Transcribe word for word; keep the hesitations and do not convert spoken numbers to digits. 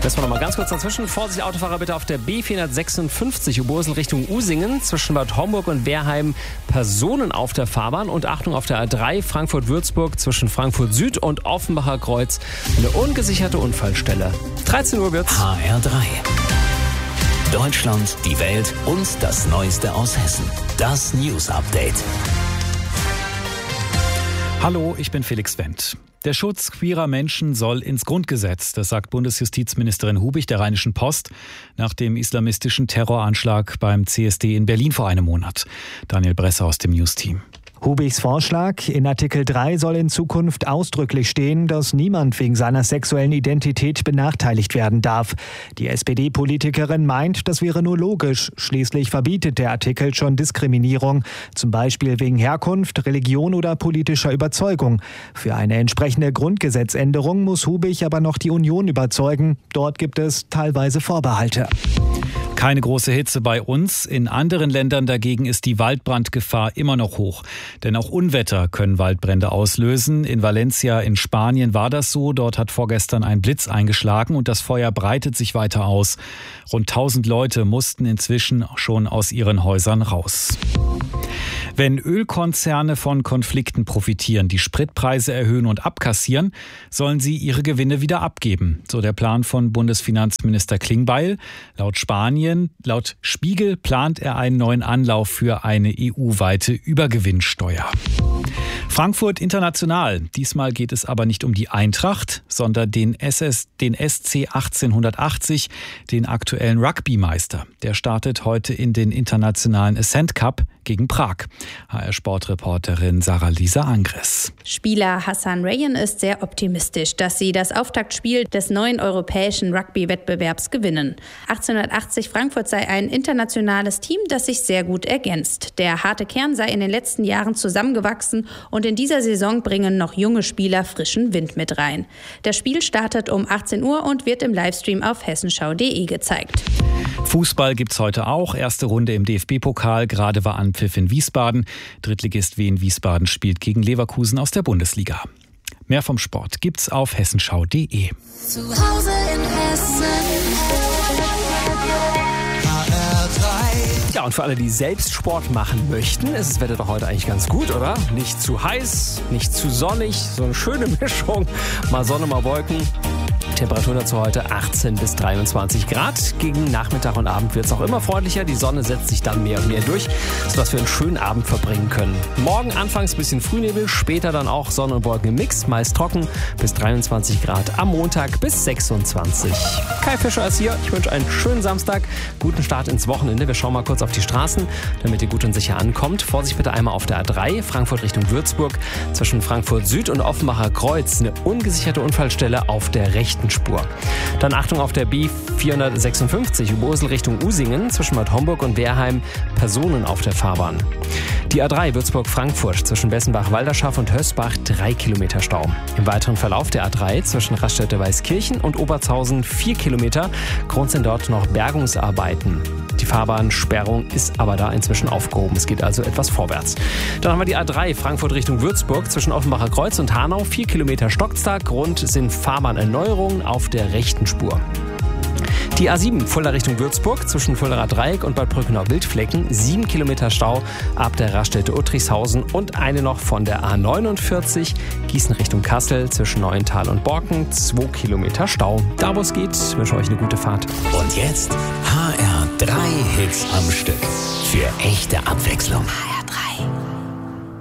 Lassen wir noch mal ganz kurz dazwischen. Vorsicht, Autofahrer bitte auf der B vierhundertsechsundfünfzig Oberursel Richtung Usingen. Zwischen Bad Homburg und Wehrheim Personen auf der Fahrbahn. Und Achtung auf der A drei Frankfurt-Würzburg zwischen Frankfurt Süd und Offenbacher Kreuz. Eine ungesicherte Unfallstelle. dreizehn Uhr wird's. H R drei. Deutschland, die Welt und das Neueste aus Hessen. Das News Update. Hallo, ich bin Felix Wendt. Der Schutz queerer Menschen soll ins Grundgesetz, das sagt Bundesjustizministerin Hubig der Rheinischen Post nach dem islamistischen Terroranschlag beim C S D in Berlin vor einem Monat. Daniel Bresser aus dem News-Team. Hubigs Vorschlag: In Artikel drei soll in Zukunft ausdrücklich stehen, dass niemand wegen seiner sexuellen Identität benachteiligt werden darf. Die S P D-Politikerin meint, das wäre nur logisch. Schließlich verbietet der Artikel schon Diskriminierung, zum Beispiel wegen Herkunft, Religion oder politischer Überzeugung. Für eine entsprechende Grundgesetzänderung muss Hubig aber noch die Union überzeugen. Dort gibt es teilweise Vorbehalte. Keine große Hitze bei uns. In anderen Ländern dagegen ist die Waldbrandgefahr immer noch hoch. Denn auch Unwetter können Waldbrände auslösen. In Valencia in Spanien war das so. Dort hat vorgestern ein Blitz eingeschlagen und das Feuer breitet sich weiter aus. Rund tausend Leute mussten inzwischen schon aus ihren Häusern raus. Wenn Ölkonzerne von Konflikten profitieren, die Spritpreise erhöhen und abkassieren, sollen sie ihre Gewinne wieder abgeben. So der Plan von Bundesfinanzminister Klingbeil. Laut Spanien, laut Spiegel plant er einen neuen Anlauf für eine E U-weite Übergewinnsteuer. Frankfurt international. Diesmal geht es aber nicht um die Eintracht, sondern den, S S, den S C achtzehnhundertachtzig, den aktuellen Rugby-Meister. Der startet heute in den internationalen Ascent Cup gegen Prag. H R-Sportreporterin Sarah-Lisa Angres. Spieler Hassan Rayyan ist sehr optimistisch, dass sie das Auftaktspiel des neuen europäischen Rugby-Wettbewerbs gewinnen. achtzehnhundertachtzig Frankfurt sei ein internationales Team, das sich sehr gut ergänzt. Der harte Kern sei in den letzten Jahren zusammengewachsen und in dieser Saison bringen noch junge Spieler frischen Wind mit rein. Das Spiel startet um achtzehn Uhr und wird im Livestream auf hessenschau punkt de gezeigt. Fußball gibt's heute auch. Erste Runde im D F B-Pokal. Gerade war Anpfiff in Wiesbaden. Drittligist Wien Wiesbaden spielt gegen Leverkusen aus der Bundesliga. Mehr vom Sport gibt's auf hessenschau punkt de. Zu Hause in Hessen. H R drei. Ja, und für alle, die selbst Sport machen möchten, ist das Wetter doch heute eigentlich ganz gut, oder? Nicht zu heiß, nicht zu sonnig, so eine schöne Mischung. Mal Sonne, mal Wolken. Temperatur dazu heute achtzehn bis dreiundzwanzig Grad. Gegen Nachmittag und Abend wird es auch immer freundlicher. Die Sonne setzt sich dann mehr und mehr durch, sodass wir einen schönen Abend verbringen können. Morgen anfangs ein bisschen Frühnebel, später dann auch Sonne und Wolken im Mix, meist trocken bis dreiundzwanzig Grad. Am Montag bis sechsundzwanzig. Kai Fischer ist hier. Ich wünsche einen schönen Samstag, guten Start ins Wochenende. Wir schauen mal kurz auf die Straßen, damit ihr gut und sicher ankommt. Vorsicht bitte einmal auf der A drei, Frankfurt Richtung Würzburg, zwischen Frankfurt Süd und Offenbacher Kreuz. Eine ungesicherte Unfallstelle auf der rechten Spur. Dann Achtung auf der B vierhundertsechsundfünfzig Oberursel Richtung Usingen, zwischen Bad Homburg und Wehrheim Personen auf der Fahrbahn. Die A drei Würzburg-Frankfurt zwischen Bessenbach-Walderschaft und Hösbach drei Kilometer Stau. Im weiteren Verlauf der A drei zwischen Raststätte-Weißkirchen und Obertshausen vier Kilometer. Grund sind dort noch Bergungsarbeiten. Die Fahrbahnsperrung ist aber da inzwischen aufgehoben. Es geht also etwas vorwärts. Dann haben wir die A drei Frankfurt Richtung Würzburg zwischen Offenbacher Kreuz und Hanau. vier Kilometer Stockster. Grund sind Fahrbahnerneuerungen auf der rechten Spur. Die A sieben Fulda Richtung Würzburg zwischen Fuldaer Dreieck und Bad Brückenau-Wildflecken. sieben Kilometer Stau ab der Raststätte Uttrichshausen und eine noch von der A neunundvierzig Gießen Richtung Kassel zwischen Neuental und Borken. zwei Kilometer Stau. Da wo es geht, wünsche euch eine gute Fahrt. Und jetzt H R drei Hits am Stück. Für echte Abwechslung.